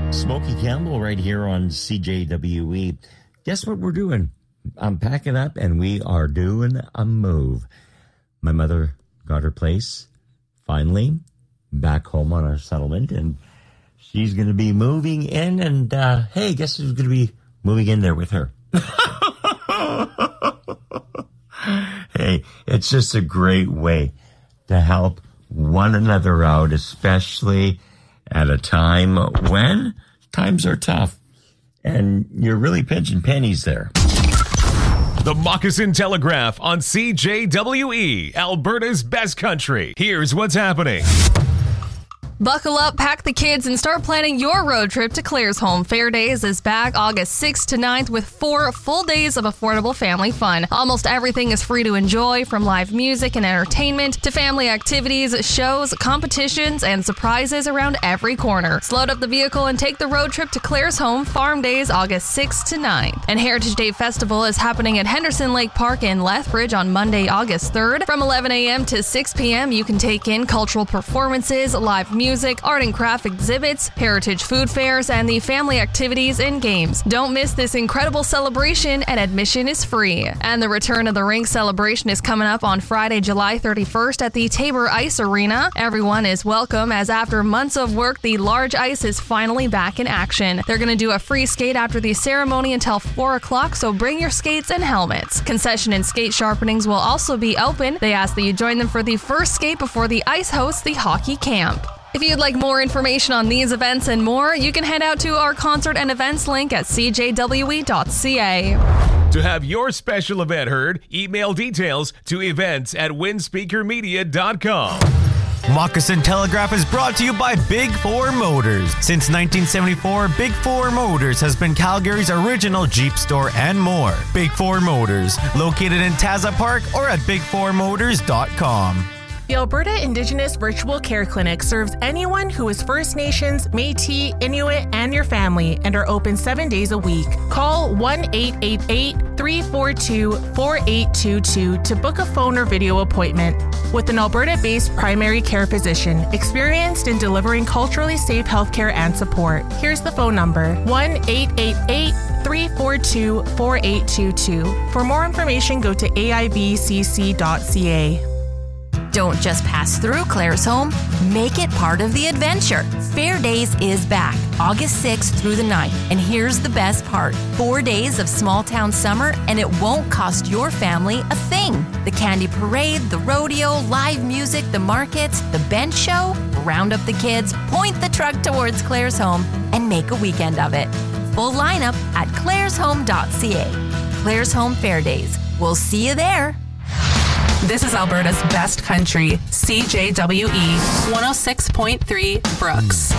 Smokey Campbell right here on CJWE. Guess what we're doing? I'm packing up and we are doing a move. My mother got her place finally back home on our settlement, and she's going to be moving in. And hey, guess who's going to be moving in there with her? Hey, it's just a great way to help one another out, especially at a time when times are tough and you're really pinching pennies there. The Moccasin Telegraph on CJWE, Alberta's best country. Here's what's happening. Buckle up, pack the kids, and start planning your road trip to Claresholm. Fair Days is back August 6th to 9th with 4 full days of affordable family fun. Almost everything is free to enjoy, from live music and entertainment to family activities, shows, competitions, and surprises around every corner. Load up the vehicle and take the road trip to Claresholm Farm Days August 6th to 9th. And Heritage Day Festival is happening at Henderson Lake Park in Lethbridge on Monday, August 3rd. From 11 a.m. to 6 p.m., you can take in cultural performances, live music, art and craft exhibits, heritage food fairs, and the family activities and games. Don't miss this incredible celebration, and admission is free. And the Return of the Rink celebration is coming up on Friday, July 31st at the Tabor Ice Arena. Everyone is welcome, as after months of work, the large ice is finally back in action. They're going to do a free skate after the ceremony until 4 o'clock, so bring your skates and helmets. Concession and skate sharpenings will also be open. They ask that you join them for the first skate before the ice hosts the hockey camp. If you'd like more information on these events and more, you can head out to our concert and events link at cjwe.ca. To have your special event heard, email details to events@windspeakermedia.com. Moccasin Telegraph is brought to you by Big Four Motors. Since 1974, Big Four Motors has been Calgary's original Jeep store and more. Big Four Motors, located in Taza Park or at bigfourmotors.com. The Alberta Indigenous Virtual Care Clinic serves anyone who is First Nations, Métis, Inuit, and your family, and are open 7 days a week. Call 1-888-342-4822 to book a phone or video appointment with an Alberta-based primary care physician experienced in delivering culturally safe healthcare and support. Here's the phone number, 1-888-342-4822. For more information, go to aivcc.ca. Don't just pass through Claresholm, make it part of the adventure. Fair Days is back, August 6th through the 9th. And here's the best part, 4 days of small town summer, and it won't cost your family a thing. The candy parade, the rodeo, live music, the markets, the bench show. Round up the kids, point the truck towards Claresholm, and make a weekend of it. Full lineup at claresholm.ca. Claresholm Fair Days. We'll see you there. This is Alberta's best country, CJWE 106.3 Brooks.